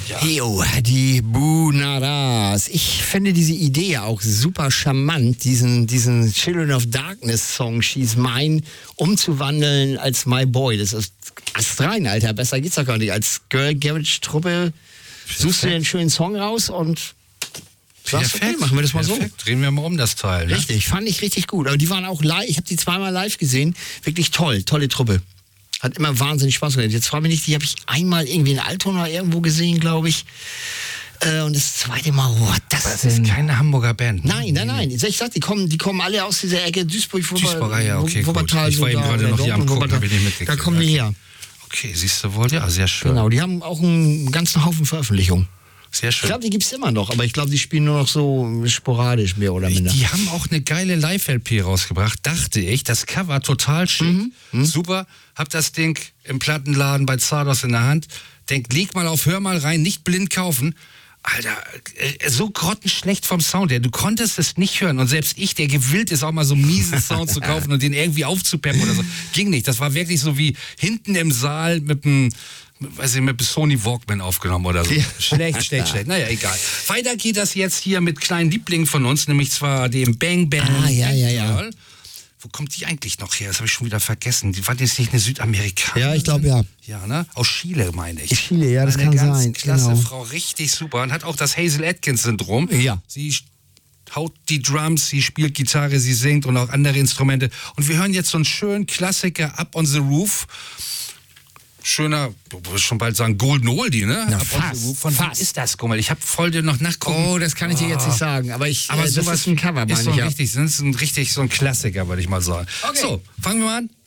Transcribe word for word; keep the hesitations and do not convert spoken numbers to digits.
Ja. Jo, die Bunadas. Ich finde diese Idee auch super charmant, diesen, diesen Children of Darkness Song She's Mine umzuwandeln als My Boy. Das ist astrein, Alter. Besser geht's doch gar nicht. Als Girl Garage Truppe suchst du dir einen schönen Song raus und sagst, okay, machen wir das mal Perfekt. so. Drehen wir mal um das Teil. Ne? Richtig, fand ich richtig gut. Aber die waren auch live, ich habe die zweimal live gesehen. Wirklich toll, tolle Truppe. Hat immer wahnsinnig Spaß gemacht. Jetzt frage mich nicht, die habe ich einmal irgendwie in Altona irgendwo gesehen, glaube ich. Äh, und das zweite Mal, oh, das, das ist keine Hamburger Band. Ne? Nein, nein, nein. Ich sag, die kommen, die kommen alle aus dieser Ecke Duisburg, Duisburg, ah ja, okay, Wuppertal. gut. Ich war eben gerade noch hier am Gucken, habe ich nicht mitgekriegt. Da kommen die her. Okay, siehst du wohl, ja, sehr schön. Genau, die haben auch einen ganzen Haufen Veröffentlichungen. Sehr schön. Ich glaube, die gibt es immer noch, aber ich glaube, die spielen nur noch so sporadisch mehr oder minder. Die haben auch eine geile Live-L P rausgebracht, dachte ich. Das Cover total schick, mhm. Mhm. super. Hab das Ding im Plattenladen bei Zardos in der Hand. Denk, leg mal auf, hör mal rein, nicht blind kaufen. Alter, so grottenschlecht vom Sound her. Du konntest es nicht hören. Und selbst ich, der gewillt ist, auch mal so einen miesen Sound zu kaufen und den irgendwie aufzupeppen oder so, ging nicht. Das war wirklich so wie hinten im Saal mit einem, weiß ich, mit einem Sony Walkman aufgenommen oder so. Ja. Schlecht, schlecht, schlecht. Naja, egal. Weiter geht das jetzt hier mit kleinen Lieblingen von uns, nämlich zwar dem Bang Bang. Ah, ja, ja, ja. Wo kommt die eigentlich noch her? Das habe ich schon wieder vergessen. Die war jetzt nicht eine Südamerikanerin. Ja, ich glaube ja. Ja, ne? Aus Chile, meine ich. Chile, ja, das eine kann ganz sein. Klasse genau. Frau, richtig super. Und hat auch das Hazel Atkins-Syndrom. Ja. Sie haut die Drums, sie spielt Gitarre, sie singt und auch andere Instrumente. Und wir hören jetzt so einen schönen Klassiker, Up on the Roof. Schöner, du wirst schon bald sagen, Golden Oldie, ne? Na, Up fast, on the Roof. Von fast. wem ist das? Guck mal, ich habe voll dir noch nachgucken. Oh, das kann ich dir jetzt nicht sagen. Aber, ich, Aber äh, sowas das ist ein Cover, ist meine so ich. ein Ja. richtig, das ist ein richtig so ein Klassiker, würde ich mal sagen. Okay. So, fangen wir mal an.